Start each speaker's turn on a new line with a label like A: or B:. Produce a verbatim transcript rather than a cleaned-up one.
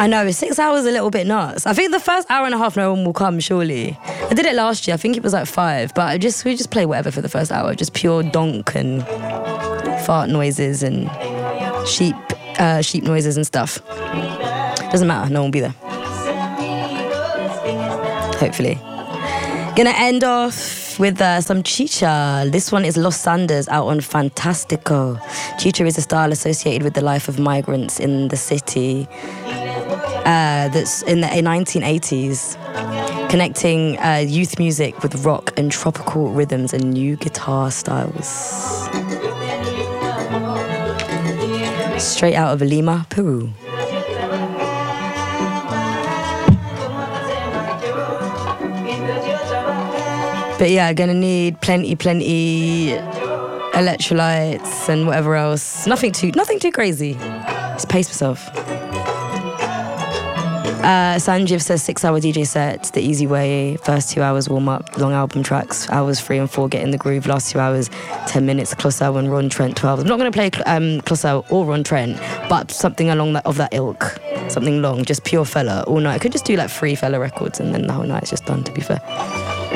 A: I know, six hours a little bit nuts. I think the first hour and a half no one will come, surely. I did it last year, I think it was like five, but I just we just play whatever for the first hour, just pure donk and fart noises and sheep uh, sheep noises and stuff. Doesn't matter, no one will be there. Hopefully. Gonna end off with uh, some chicha. This one is Los Sanders out on Fantastico. Chicha is a style associated with the life of migrants in the city uh, that's in the nineteen eighties, connecting uh, youth music with rock and tropical rhythms and new guitar styles. Straight out of Lima, Peru. But yeah, gonna need plenty, plenty electrolytes and whatever else. Nothing too, nothing too crazy. Just pace myself. Uh, Sanjiv says six-hour D J sets, the easy way. First two hours warm-up, long album tracks. Hours three and four, get in the groove. Last two hours, ten minutes. Clouseau and Ron Trent, twelve. I'm not gonna play um, Clouseau or Ron Trent, but something along that of that ilk. Something long, just pure fella all night. I could just do like three fella records and then the whole night's just done, to be fair.